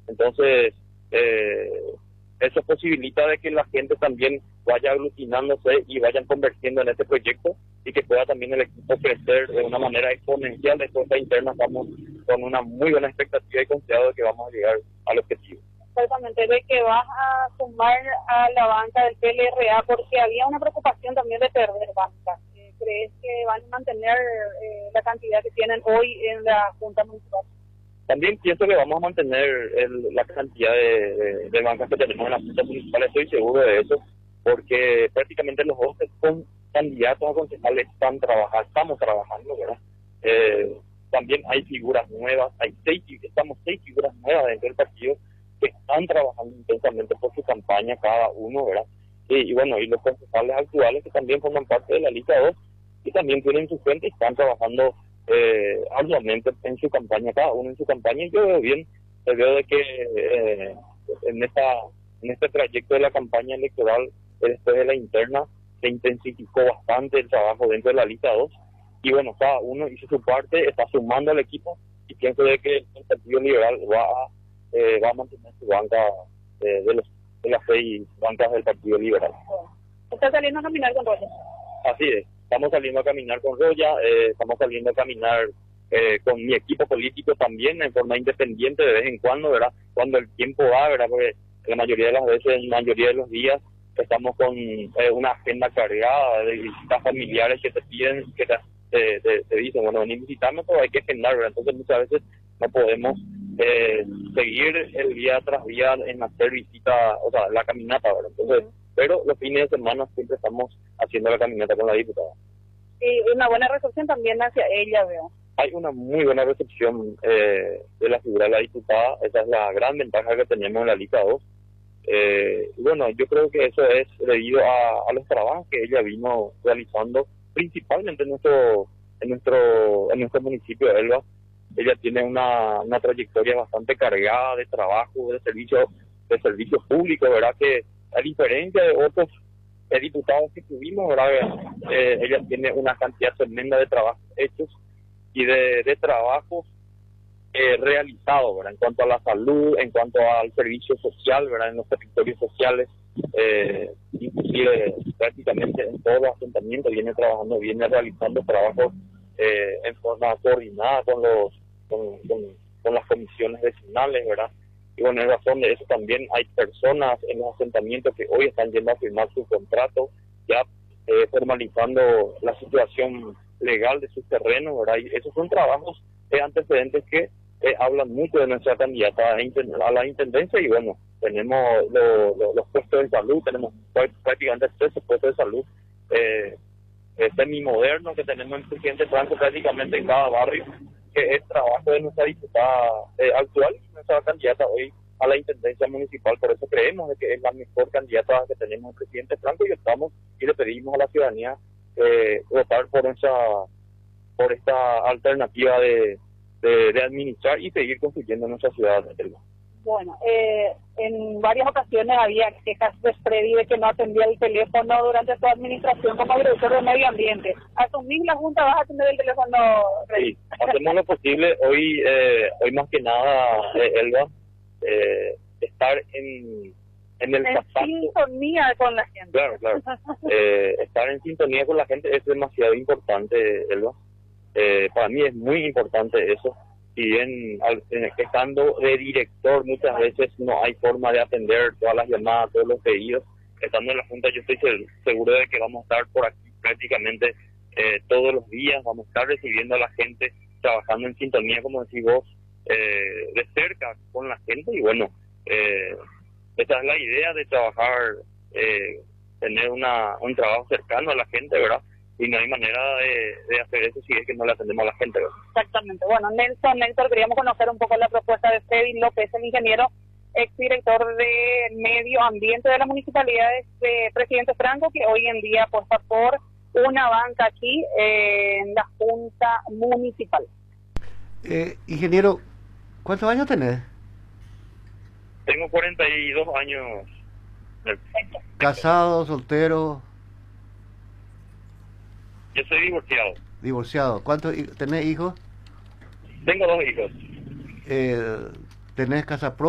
Entonces, eh, eso posibilita de que la gente también vaya aglutinándose y vayan convirtiendo en este proyecto y que pueda también el equipo crecer de una manera exponencial. De esta interna estamos con una muy buena expectativa y confiado de que vamos a llegar al objetivo. Exactamente, de que vas a sumar a la banca del PLRA, porque había una preocupación también de perder banca. ¿Crees que van a mantener la cantidad que tienen hoy en la Junta Municipal? También pienso que vamos a mantener la cantidad de bancas que tenemos en la Junta Municipal, estoy seguro de eso, porque prácticamente los dos con candidatos a concejales estamos trabajando, ¿verdad? También hay figuras nuevas, estamos seis figuras nuevas dentro del partido que están trabajando intensamente por su campaña cada uno, ¿verdad? Y bueno, y los concejales actuales que también forman parte de la lista 2 y también tienen su gente y están trabajando arduamente en su campaña, cada uno en su campaña. Y yo veo de que en este trayecto de la campaña electoral, después de la interna, se intensificó bastante el trabajo dentro de la lista 2 y bueno, cada uno hizo su parte, está sumando al equipo y pienso de que el Partido Liberal va a mantener su banca de las 6 bancas del Partido Liberal. ¿Está saliendo a caminar con Roya? Así es, estamos saliendo a caminar con Roya, estamos saliendo a caminar con mi equipo político también en forma independiente de vez en cuando, ¿verdad? Cuando el tiempo va, ¿verdad? Porque la mayoría de las veces, la mayoría de los días, estamos con una agenda cargada de visitas familiares que te piden, que te dicen, bueno, venir a visitarme, pero hay que agendar, ¿verdad? Entonces muchas veces no podemos seguir el día tras día en hacer visita, o sea, la caminata, ¿verdad? Entonces, pero los fines de semana siempre estamos haciendo la caminata con la diputada. Y una buena recepción también hacia ella, veo. Hay una muy buena recepción de la figura de la diputada, esa es la gran ventaja que tenemos en la lista 2. Bueno, yo creo que eso es debido a los trabajos que ella vino realizando, principalmente en nuestro municipio de Elba. Ella tiene una trayectoria bastante cargada de trabajo, de servicios públicos, ¿verdad? Que a diferencia de otros diputados que tuvimos, ¿verdad? Ella tiene una cantidad tremenda de trabajos hechos y de trabajos realizados, ¿verdad? En cuanto a la salud, en cuanto al servicio social, ¿verdad? En los territorios sociales, inclusive prácticamente en todos los asentamientos viene realizando trabajos en forma coordinada con las comisiones vecinales, ¿verdad? Y bueno, en razón de eso también hay personas en los asentamientos que hoy están yendo a firmar su contrato, ya formalizando la situación legal de sus terrenos, ¿verdad? Y esos son trabajos antecedentes que hablan mucho de nuestra candidata a la intendencia. Y bueno, tenemos los puestos de salud, tenemos prácticamente 13 puestos de salud semimodernos que tenemos en Presidente Franco prácticamente en cada barrio, que es trabajo de nuestra diputada actual y nuestra candidata hoy a la intendencia municipal. Por eso creemos de que es la mejor candidata que tenemos en Presidente Franco y le pedimos a la ciudadanía votar por esta alternativa de administrar y seguir construyendo nuestra ciudad de Elba. Bueno, en varias ocasiones había quejas de Freddy de que no atendía el teléfono durante su administración como director de Medio Ambiente. ¿Asumís la Junta vas a atender el teléfono, Freddy? Sí, hacemos lo posible. Hoy más que nada, Elba, estar en el contacto. Sintonía con la gente. Claro. Estar en sintonía con la gente es demasiado importante, Elba. Para mí es muy importante eso. Si bien estando de director muchas veces no hay forma de atender todas las llamadas, todos los pedidos, estando en la Junta yo estoy seguro de que vamos a estar por aquí prácticamente todos los días, vamos a estar recibiendo a la gente, trabajando en sintonía, como decís vos, de cerca con la gente. Y bueno, esa es la idea de trabajar, tener un trabajo cercano a la gente, ¿verdad? Y no hay manera de hacer eso si es que no le atendemos a la gente, ¿verdad? Exactamente. Bueno, Néstor, queríamos conocer un poco la propuesta de Freddy López, el ingeniero, exdirector de Medio Ambiente de la Municipalidad de Presidente Franco, que hoy en día apuesta por una banca aquí en la Junta Municipal. Ingeniero, ¿cuántos años tenés? Tengo 42 años. ¿Casado, soltero? Yo soy divorciado. Divorciado. ¿Cuántos tenés hijos? Tengo 2 hijos. ¿Tenés casa propia?